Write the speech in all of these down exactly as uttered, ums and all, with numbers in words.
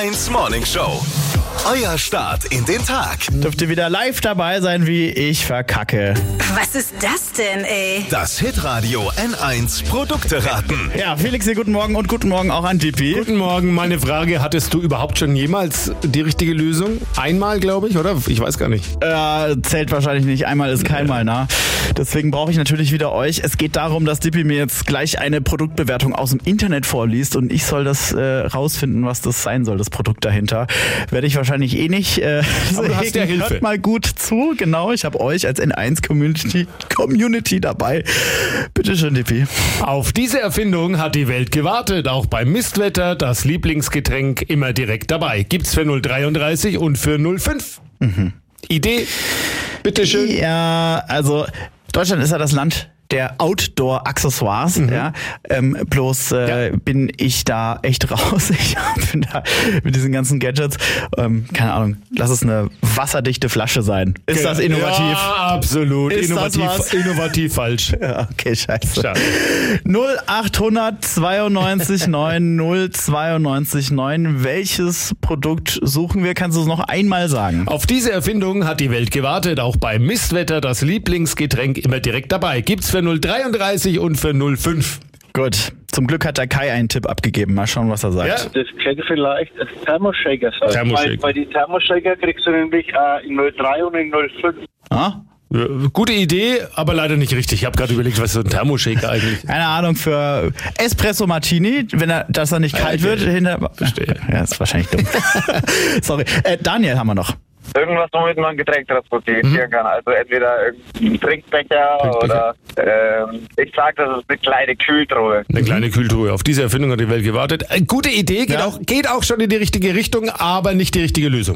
eins Morning Show. Euer Start in den Tag. Dürft ihr wieder live dabei sein, wie ich verkacke. Was ist das denn, ey? Das Hitradio N eins Produkte raten. Ja, Felix hier, guten Morgen und guten Morgen auch an Dippi. Guten Morgen, meine Frage, hattest du überhaupt schon jemals die richtige Lösung? Einmal, glaube ich, oder? Ich weiß gar nicht. Äh, zählt wahrscheinlich nicht, einmal ist keinmal nah. Deswegen brauche ich natürlich wieder euch. Es geht darum, dass Dippi mir jetzt gleich eine Produktbewertung aus dem Internet vorliest und ich soll das äh, rausfinden, was das sein soll, das Produkt dahinter. Werde ich wahrscheinlich eh nicht. Äh, Aber du hast ja Hilfe. Hört mal gut zu, genau. Ich habe euch als N eins Community, Community dabei. Bitte schön, Dippi. Auf diese Erfindung hat die Welt gewartet. Auch beim Mistwetter das Lieblingsgetränk immer direkt dabei. Gibt's für null dreiunddreißig und für null fünf. Mhm. Idee? Bitteschön. Ja, also Deutschland ist ja das Land der Outdoor-Accessoires, mhm. ja. Ähm, bloß äh, ja. bin ich da echt raus. Ich bin da mit diesen ganzen Gadgets. Ähm, keine Ahnung, lass es eine wasserdichte Flasche sein. Ist das innovativ? Ja, absolut. Ist innovativ, das innovativ falsch. Ja, okay, scheiße. Schade. null achthundert zweiundneunzig neun null zweiundneunzig neun. Welches Produkt suchen wir? Kannst du es noch einmal sagen? Auf diese Erfindung hat die Welt gewartet. Auch beim Mistwetter das Lieblingsgetränk immer direkt dabei. Gibt's für null dreiunddreißig und für null fünf. Gut, zum Glück hat der Kai einen Tipp abgegeben. Mal schauen, was er sagt. Ja. Das könnte vielleicht ein Thermoshaker sein. Thermoshaker. Weil, weil die Thermoshaker kriegst du nämlich äh, in null drei und in null fünf. Ah? Ja, gute Idee, aber leider nicht richtig. Ich habe gerade überlegt, was ist so ein Thermoshaker eigentlich? Keine Ahnung, für Espresso Martini, wenn er, dass er nicht kalt okay. wird. Hinter Verstehe. Ja, ist wahrscheinlich dumm. Sorry. Äh, Daniel haben wir noch. Irgendwas, womit man Getränk transportieren Mhm. kann. Also entweder ein Trinkbecher, Trinkbecher. oder ähm, ich sag, das ist eine kleine Kühltruhe. Eine kleine Kühltruhe. Auf diese Erfindung hat die Welt gewartet. Äh, gute Idee, geht, Ja. auch, geht auch schon in die richtige Richtung, aber nicht die richtige Lösung.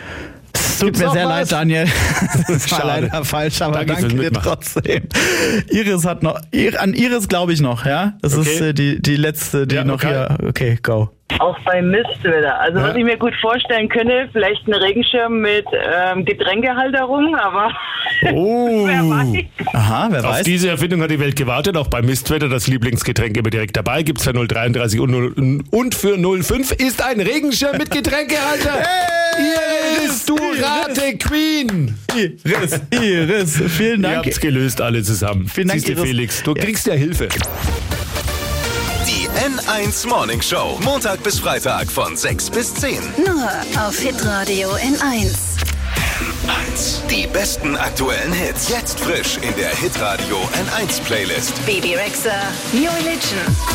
Es tut Gibt's mir noch sehr was? leid, Daniel. Das war Schade. leider falsch, aber Danke danke, fürs dir Mitmachen. trotzdem. Iris hat noch, an Iris glaube ich noch, ja? Das Okay. ist äh, die, die letzte, die Ja, noch okay. hier, okay, go. Auch beim Mistwetter. Also Ja. was ich mir gut vorstellen könnte, vielleicht ein Regenschirm mit ähm, Getränkehalterung, aber Oh. wer weiß. Aha, wer Auf weiß? diese Erfindung hat die Welt gewartet. Auch beim Mistwetter das Lieblingsgetränk immer direkt dabei. Gibt's für null dreiunddreißig und, null, und für null fünf ist ein Regenschirm mit Getränkehalter. Iris, du Rate Queen. Iris, Iris, vielen Ihr Dank. habt's gelöst alle zusammen. Vielen Dank, Siehst du, Iris. Felix, du kriegst ja Hilfe. Die N eins Morning Show. Montag bis Freitag von sechs bis zehn. Nur auf Hitradio N eins. eins. Die besten aktuellen Hits. Jetzt frisch in der Hitradio N eins Playlist. Baby Rexha, New Religion.